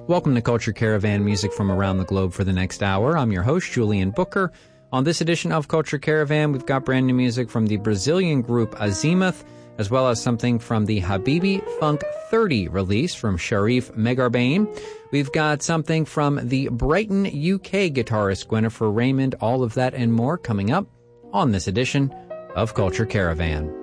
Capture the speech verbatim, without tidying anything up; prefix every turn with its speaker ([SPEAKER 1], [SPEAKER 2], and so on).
[SPEAKER 1] Welcome to Culture Caravan, music from around the globe for the next hour. I'm your host, Julian Booker. On this edition of Culture Caravan, we've got brand new music from the Brazilian group Azimuth, as well as something from the Habibi Funk thirty release from Sharif Megarbain. We've got something from the Brighton, U K guitarist Gwennifer Raymond. All of that and more coming up on this edition of Culture Caravan.